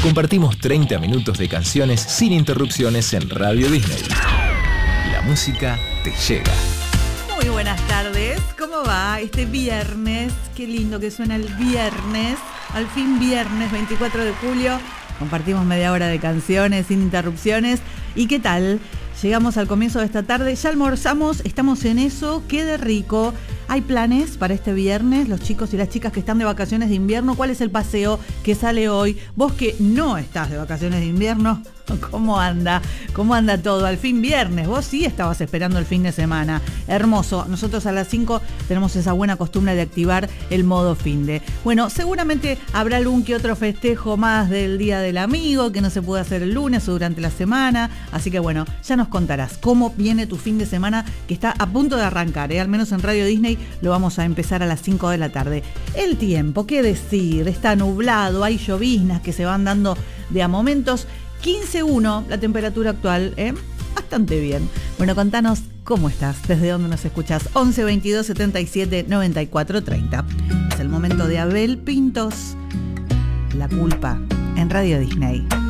compartimos 30 minutos de canciones sin interrupciones en Radio Disney. La música te llega. Muy buenas tardes, ¿cómo va este viernes? Qué lindo que suena el viernes, al fin viernes 24 de julio, compartimos media hora de canciones sin interrupciones. ¿Y qué tal? Llegamos al comienzo de esta tarde, ya almorzamos, estamos en eso, quede rico. ¿Hay planes para este viernes? Los chicos y las chicas que están de vacaciones de invierno, ¿cuál es el paseo que sale hoy? Vos que no estás de vacaciones de invierno, ¿cómo anda? ¿Cómo anda todo? Al fin viernes, vos sí estabas esperando el fin de semana. Hermoso, nosotros a las 5 tenemos esa buena costumbre de activar el modo finde. Bueno, seguramente habrá algún que otro festejo más del Día del Amigo, que no se puede hacer el lunes o durante la semana. Así que bueno, ya nos contarás cómo viene tu fin de semana, que está a punto de arrancar, al menos en Radio Disney lo vamos a empezar a las 5 de la tarde. El tiempo, qué decir, está nublado, hay lloviznas que se van dando de a momentos. 15.1 la temperatura actual, bastante bien. Bueno, contanos cómo estás, desde dónde nos escuchás. 11 22 77 94 30. Es el momento de Abel Pintos, La Culpa, en Radio Disney.